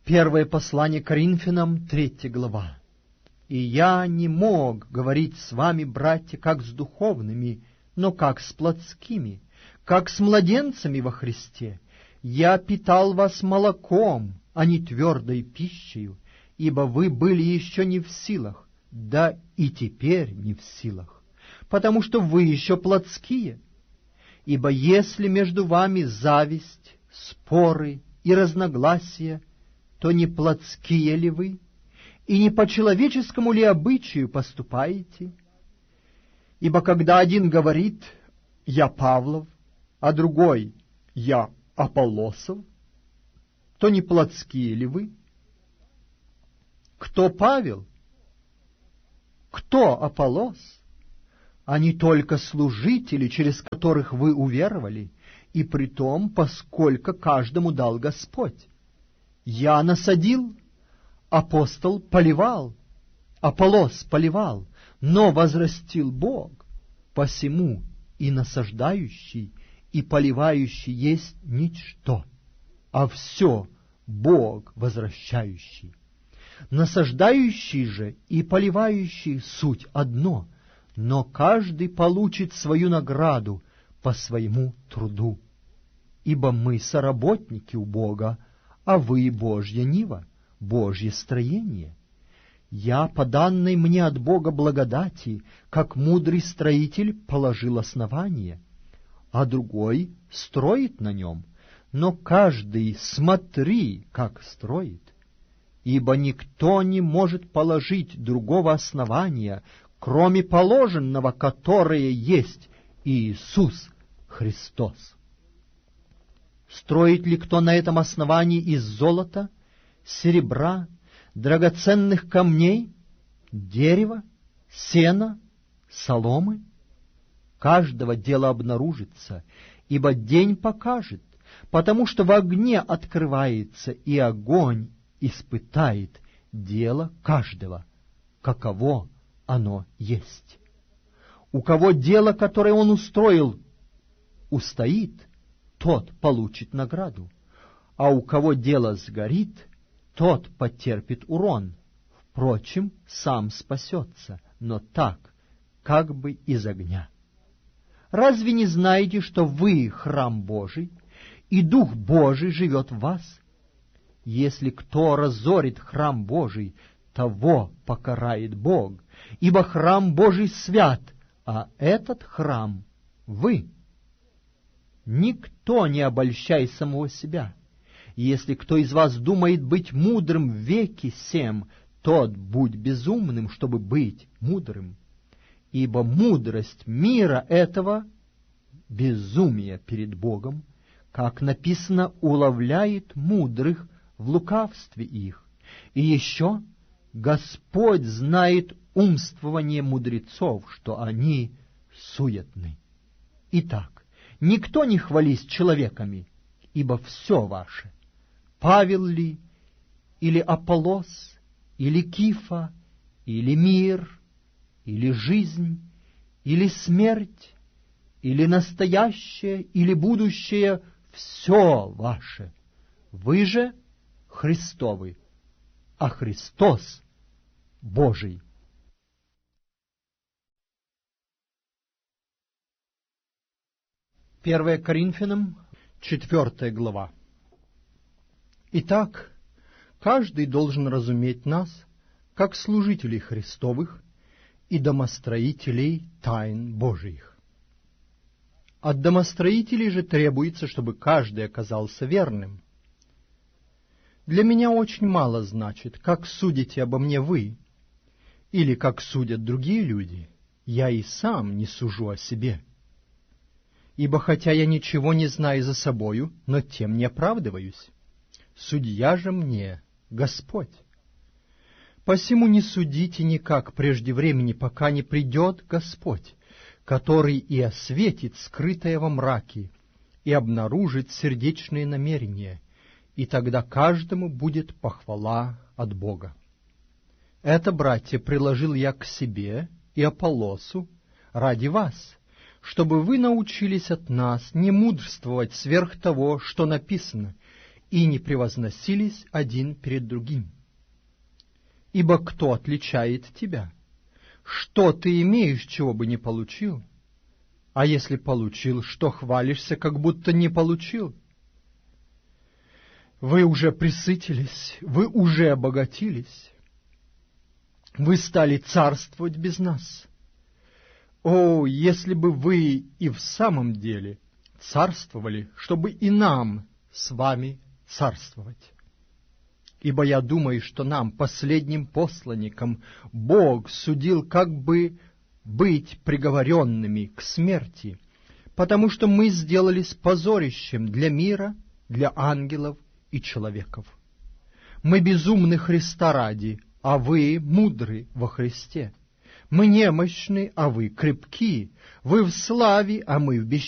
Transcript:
Первое послание Коринфянам, 3 глава. «И я не мог говорить с вами, братья, как с духовными, но как с плотскими, как с младенцами во Христе. Я питал вас молоком, а не твердой пищею, ибо вы были еще не в силах, да и теперь не в силах, потому что вы еще плотские. Ибо если между вами зависть, споры и разногласия, то не плотские ли вы, и не по человеческому ли обычаю поступаете? Ибо когда один говорит «я Павлов», а другой «я Аполлосов», то не плотские ли вы? Кто Павел? Кто Аполлос? Они только служители, через которых вы уверовали, и притом, поскольку каждому дал Господь. Я насадил, апостол поливал, Аполлос поливал, но возрастил Бог. Посему и насаждающий, и поливающий есть ничто, а все Бог возвращающий. Насаждающий же и поливающий суть одно, но каждый получит свою награду по своему труду. Ибо мы соработники у Бога, а вы Божья нива, Божье строение. Я, по данной мне от Бога благодати, как мудрый строитель, положил основание, а другой строит на нем, но каждый смотри, как строит. Ибо никто не может положить другого основания, кроме положенного, которое есть Иисус Христос. Строит ли кто на этом основании из золота, серебра, драгоценных камней, дерева, сена, соломы? Каждого дело обнаружится, ибо день покажет, потому что в огне открывается, и огонь испытает дело каждого, каково оно есть. У кого дело, которое он устроил, устоит, тот получит награду, а у кого дело сгорит, тот потерпит урон. Впрочем, сам спасется, но так, как бы из огня. Разве не знаете, что вы храм Божий, и Дух Божий живет в вас? Если кто разорит храм Божий, того покарает Бог, ибо храм Божий свят, а этот храм — вы. Никто не обольщай самого себя. Если кто из вас думает быть мудрым в веке сем, тот будь безумным, чтобы быть мудрым. Ибо мудрость мира этого — безумие перед Богом, как написано, уловляет мудрых в лукавстве их. И еще Господь знает умствование мудрецов, что они суетны. Итак, никто не хвались человеками, ибо все ваше. Павел ли, или Аполлос, или Кифа, или мир, или жизнь, или смерть, или настоящее, или будущее, все ваше. Вы же Христовы, а Христос Божий. Первое Коринфянам, 4 глава. Итак, каждый должен разуметь нас, как служителей Христовых и домостроителей тайн Божиих. От домостроителей же требуется, чтобы каждый оказался верным. Для меня очень мало значит, как судите обо мне вы, или как судят другие люди. Я и сам не сужу о себе. Ибо хотя я ничего не знаю за собою, но тем не оправдываюсь. Судья же мне Господь. Посему не судите никак прежде времени, пока не придет Господь, который и осветит скрытое во мраке, и обнаружит сердечные намерения, и тогда каждому будет похвала от Бога. Это, братья, приложил я к себе и Аполлосу ради вас, чтобы вы научились от нас не мудрствовать сверх того, что написано, и не превозносились один перед другим. Ибо кто отличает тебя? Что ты имеешь, чего бы не получил? А если получил, что хвалишься, как будто не получил? Вы уже пресытились, вы уже обогатились, вы стали царствовать без нас. О, если бы вы и в самом деле царствовали, чтобы и нам с вами царствовать. Ибо я думаю, что нам, последним посланникам, Бог судил как бы быть приговоренными к смерти, потому что мы сделались позорищем для мира, для ангелов и человеков. Мы безумны Христа ради, а вы мудры во Христе. Мы немощны, а вы крепки. Вы в славе, а мы в бесчестии.